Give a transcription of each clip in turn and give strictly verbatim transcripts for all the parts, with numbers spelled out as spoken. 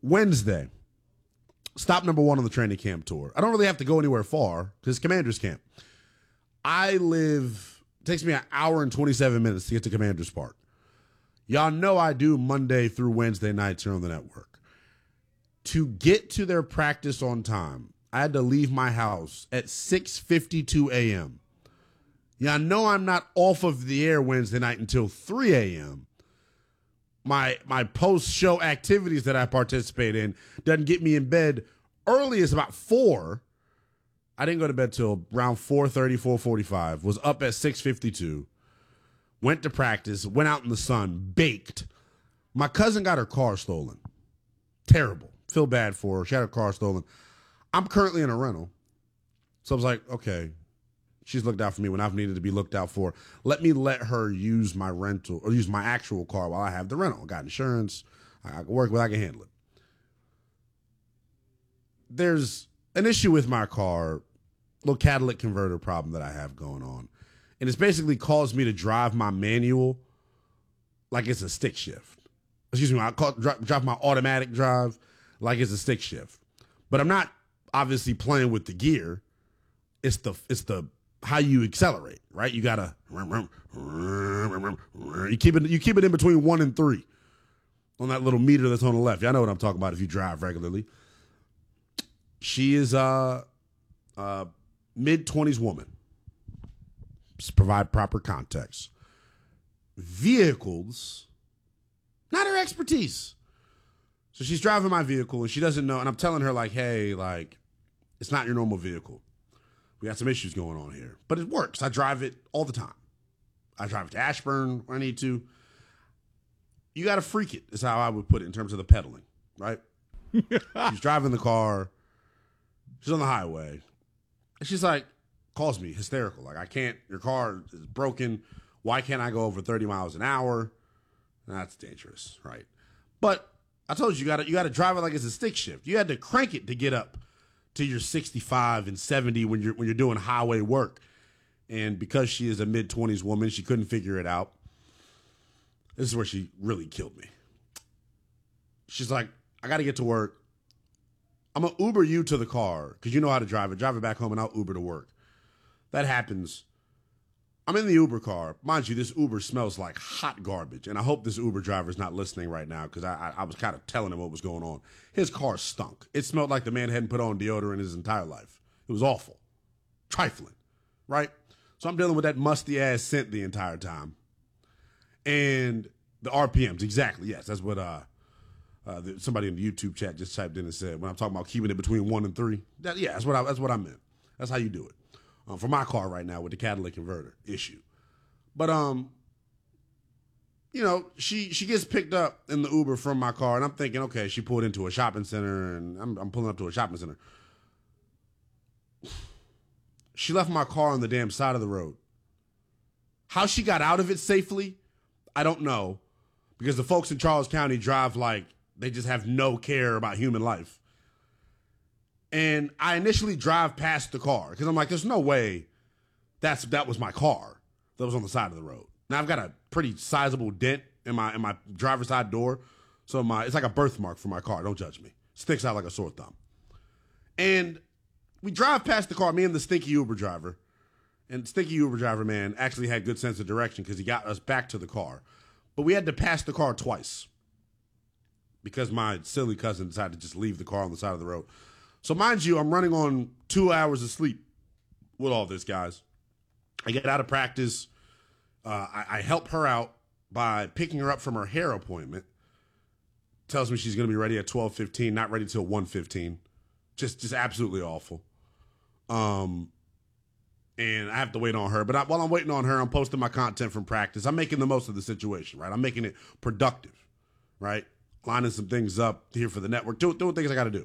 Wednesday, stop number one on the training camp tour. I don't really have to go anywhere far because it's Commanders camp. I live, it takes me an hour and twenty-seven minutes to get to Commanders Park. Y'all know I do Monday through Wednesday nights here on the network. To get to their practice on time, I had to leave my house at six fifty-two a.m. Y'all know I'm not off of the air Wednesday night until three a.m. My my post-show activities that I participate in doesn't get me in bed early as about four. I didn't go to bed till around four thirty, four forty-five. Was up at six fifty-two. Went to practice, went out in the sun, baked. My cousin got her car stolen. Terrible. Feel bad for her. She had her car stolen. I'm currently in a rental. So I was like, okay, she's looked out for me when I've needed to be looked out for. Let me let her use my rental or use my actual car while I have the rental. I got insurance. I can work with it. I can handle it. There's an issue with my car, little catalytic converter problem that I have going on. And it's basically caused me to drive my manual like it's a stick shift. Excuse me, I call, drive, drive my automatic drive like it's a stick shift. But I'm not obviously playing with the gear. It's the it's the how you accelerate, right? You gotta you keep it you keep it in between one and three on that little meter that's on the left. Y'all know what I'm talking about if you drive regularly. She is a, a mid twenties woman. Just provide proper context. Vehicles, not her expertise. So she's driving my vehicle and she doesn't know. And I'm telling her like, hey, like, it's not your normal vehicle. We got some issues going on here. But it works. I drive it all the time. I drive it to Ashburn when I need to. You got to freak it is how I would put it in terms of the pedaling, right? She's driving the car. She's on the highway. And she's like, calls me hysterical. Like, I can't, your car is broken. Why can't I go over thirty miles an hour? That's dangerous, right? But I told you, you gotta, you gotta drive it like it's a stick shift. You had to crank it to get up to your sixty-five and seventy when you're, when you're doing highway work. And because she is a mid twenties woman, she couldn't figure it out. This is where she really killed me. She's like, I got to get to work. I'm going to Uber you to the car because you know how to drive it. Drive it back home and I'll Uber to work. That happens. I'm in the Uber car. Mind you, this Uber smells like hot garbage. And I hope this Uber driver is not listening right now because I, I, I was kind of telling him what was going on. His car stunk. It smelled like the man hadn't put on deodorant his entire life. It was awful. Trifling. Right? So I'm dealing with that musty-ass scent the entire time. And the R P Ms, exactly, yes. That's what uh, uh, the, somebody in the YouTube chat just typed in and said when I'm talking about keeping it between one and three. That, yeah, that's what I, that's what I meant. That's how you do it. Um, for my car right now with the catalytic converter issue. But, um, you know, she she gets picked up in the Uber from my car, and I'm thinking, okay, she pulled into a shopping center, and I'm, I'm pulling up to a shopping center. She left my car on the damn side of the road. How she got out of it safely, I don't know, because the folks in Charles County drive like they just have no care about human life. And I initially drive past the car because I'm like, there's no way that's that was my car that was on the side of the road. Now I've got a pretty sizable dent in my in my driver's side door, so my it's like a birthmark for my car. Don't judge me. Sticks out like a sore thumb. And we drive past the car, me and the stinky Uber driver. And stinky Uber driver, man, actually had good sense of direction because he got us back to the car. But we had to pass the car twice because my silly cousin decided to just leave the car on the side of the road. So mind you, I'm running on two hours of sleep with all this, guys. I get out of practice. Uh, I, I help her out by picking her up from her hair appointment. Tells me she's going to be ready at twelve fifteen, not ready till one fifteen. Just, just absolutely awful. Um, and I have to wait on her. But I, while I'm waiting on her, I'm posting my content from practice. I'm making the most of the situation, right? I'm making it productive, right? Lining some things up here for the network, doing, doing things I got to do.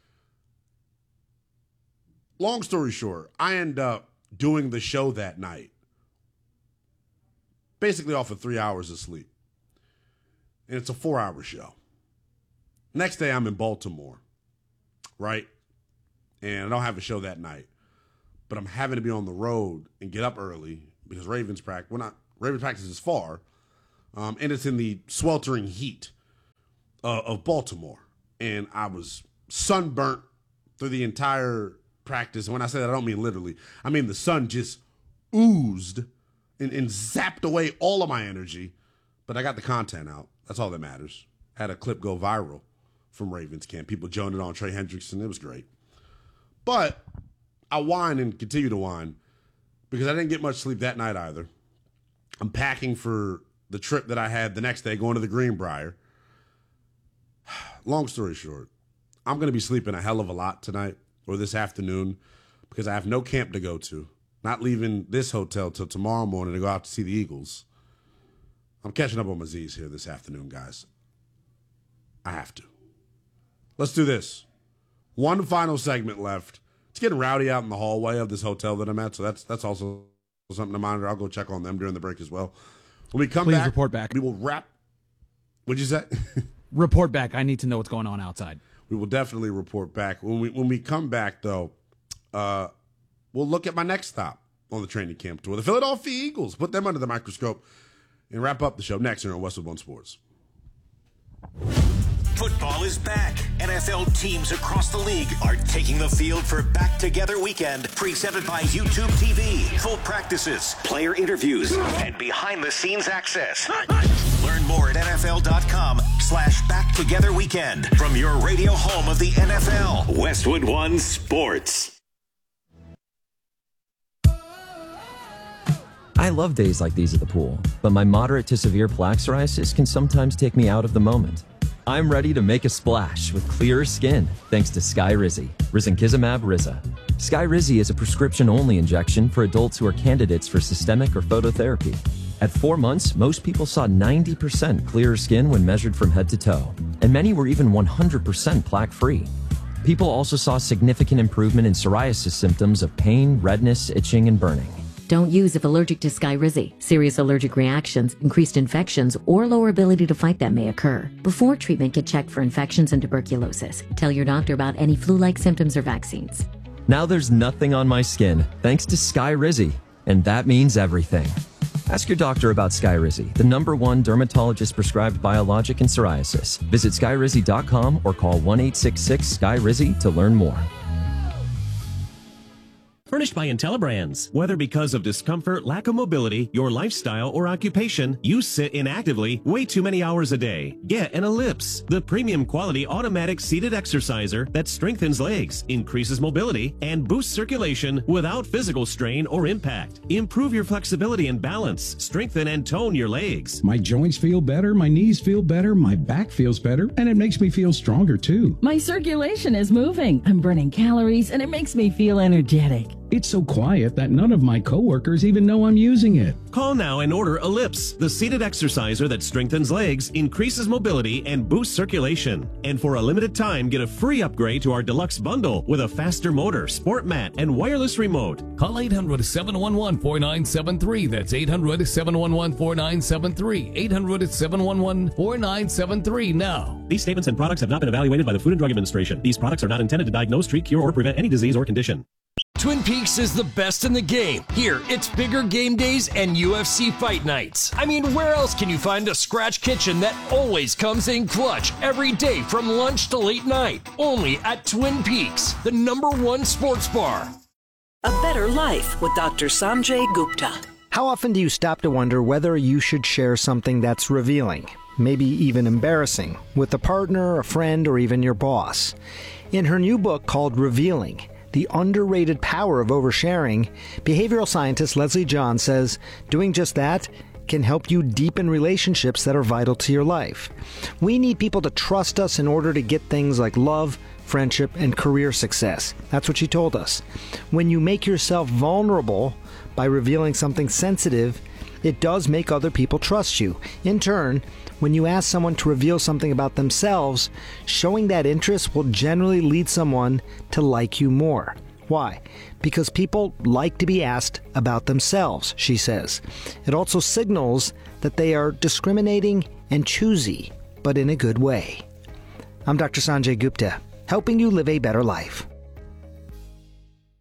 Long story short, I end up doing the show that night, basically off of three hours of sleep. And it's a four-hour show. Next day, I'm in Baltimore, right? And I don't have a show that night. But I'm having to be on the road and get up early because Ravens practice, well, not, Ravens practice is far, um, and it's in the sweltering heat uh, of Baltimore. and I was sunburnt through the entire practice. And when I say that, I don't mean literally. I mean the sun just oozed and, and zapped away all of my energy. But I got the content out. That's all that matters. Had a clip go viral from Ravens camp. People joined it on Trey Hendrickson. It was great. But I whine and continue to whine because I didn't get much sleep that night either. I'm packing for the trip that I had the next day, going to the Greenbrier. Long story short, I'm going to be sleeping a hell of a lot tonight or this afternoon because I have no camp to go to. Not leaving this hotel till tomorrow morning to go out to see the Eagles. I'm catching up on my Z's here this afternoon, guys. I have to. Let's do this. One final segment left. It's getting rowdy out in the hallway of this hotel that I'm at, so that's that's also something to monitor. I'll go check on them during the break as well. When we come Please back, report back. We will wrap. What'd you say? Report back. I need to know what's going on outside. We will definitely report back. When we when we come back, though, uh, we'll look at my next stop on the training camp tour, the Philadelphia Eagles. Put them under the microscope and wrap up the show next here on Westwood One Sports. Football is back. N F L teams across the league are taking the field for Back Together Weekend, presented by YouTube T V. Full practices, player interviews, and behind-the-scenes access. Learn more at nfl.com slash Back Together Weekend from your radio home of the N F L. Westwood One Sports. I love days like these at the pool, but my moderate to severe plaque psoriasis can sometimes take me out of the moment. I'm ready to make a splash with clearer skin thanks to Skyrizi, risankizumab Riza. Skyrizi is a prescription-only injection for adults who are candidates for systemic or phototherapy. At four months, most people saw ninety percent clearer skin when measured from head to toe, and many were even one hundred percent plaque-free. People also saw significant improvement in psoriasis symptoms of pain, redness, itching, and burning. Don't use if allergic to Skyrizi. Serious allergic reactions, increased infections, or lower ability to fight them may occur. Before treatment, get checked for infections and tuberculosis. Tell your doctor about any flu-like symptoms or vaccines. Now there's nothing on my skin thanks to Skyrizi, and that means everything. Ask your doctor about Skyrizi, the number one dermatologist-prescribed biologic in psoriasis. Visit skyrizi dot com or call one eight six six Skyrizi to learn more. Furnished by IntelliBrands. Whether because of discomfort, lack of mobility, your lifestyle, or occupation, you sit inactively way too many hours a day. Get an Ellipse, the premium quality automatic seated exerciser that strengthens legs, increases mobility, and boosts circulation without physical strain or impact. Improve your flexibility and balance, strengthen and tone your legs. My joints feel better, my knees feel better, my back feels better, and it makes me feel stronger too. My circulation is moving, I'm burning calories, and it makes me feel energetic. It's so quiet that none of my coworkers even know I'm using it. Call now and order Ellipse, the seated exerciser that strengthens legs, increases mobility, and boosts circulation. And for a limited time, get a free upgrade to our deluxe bundle with a faster motor, sport mat, and wireless remote. Call eight hundred, seven one one, four nine seven three. That's eight hundred, seven one one, four nine seven three. eight hundred, seven one one, four nine seven three now. These statements and products have not been evaluated by the Food and Drug Administration. These products are not intended to diagnose, treat, cure, or prevent any disease or condition. Twin Peaks is the best in the game. Here, it's bigger game days and U F C fight nights. I mean, where else can you find a scratch kitchen that always comes in clutch every day from lunch to late night? Only at Twin Peaks, the number one sports bar. A Better Life with Doctor Sanjay Gupta. How often do you stop to wonder whether you should share something that's revealing, maybe even embarrassing, with a partner, a friend, or even your boss? In her new book called Revealing, The Underrated Power of Oversharing, behavioral scientist Leslie John says doing just that can help you deepen relationships that are vital to your life. We need people to trust us in order to get things like love, friendship, and career success. That's what she told us. When you make yourself vulnerable by revealing something sensitive, it does make other people trust you. In turn, when you ask someone to reveal something about themselves, showing that interest will generally lead someone to like you more. Why? Because people like to be asked about themselves, she says. It also signals that they are discriminating and choosy, but in a good way. I'm Doctor Sanjay Gupta, helping you live a better life.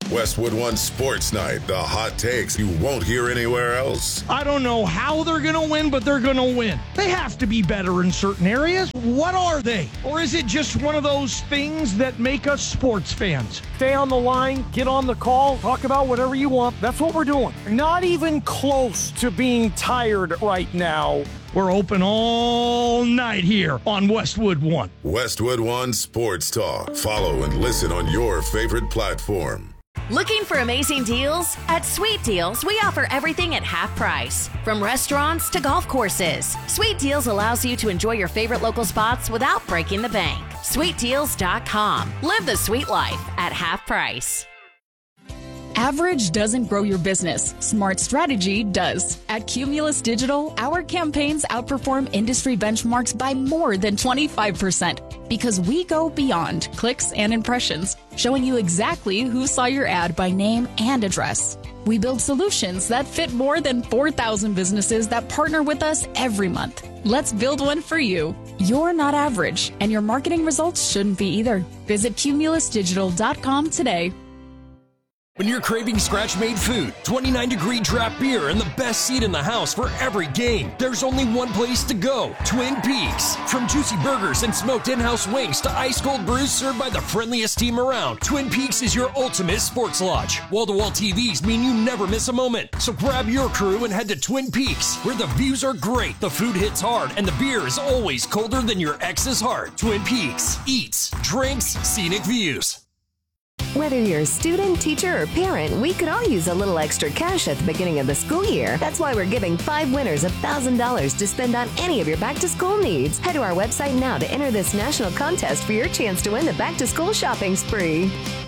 Westwood One Sports Night, the hot takes you won't hear anywhere else. I don't know how they're going to win, but they're going to win. They have to be better in certain areas. What are they? Or is it just one of those things that make us sports fans? Stay on the line, get on the call, talk about whatever you want. That's what we're doing. Not even close to being tired right now. We're open all night here on Westwood One. Westwood One Sports Talk. Follow and listen on your favorite platform. Looking for amazing deals? At Sweet Deals, we offer everything at half price. From restaurants to golf courses, Sweet Deals allows you to enjoy your favorite local spots without breaking the bank. sweet deals dot com. Live the sweet life at half price. Average doesn't grow your business. Smart strategy does. At Cumulus Digital, our campaigns outperform industry benchmarks by more than twenty-five percent because we go beyond clicks and impressions, showing you exactly who saw your ad by name and address. We build solutions that fit more than four thousand businesses that partner with us every month. Let's build one for you. You're not average, and your marketing results shouldn't be either. Visit cumulus digital dot com today. When you're craving scratch-made food, twenty-nine degree draft beer, and the best seat in the house for every game, there's only one place to go, Twin Peaks. From juicy burgers and smoked in-house wings to ice-cold brews served by the friendliest team around, Twin Peaks is your ultimate sports lodge. Wall-to-wall T Vs mean you never miss a moment. So grab your crew and head to Twin Peaks, where the views are great, the food hits hard, and the beer is always colder than your ex's heart. Twin Peaks. Eats, drinks, scenic views. Whether you're a student, teacher, or parent, we could all use a little extra cash at the beginning of the school year. That's why we're giving five winners one thousand dollars to spend on any of your back-to-school needs. Head to our website now to enter this national contest for your chance to win the back-to-school shopping spree.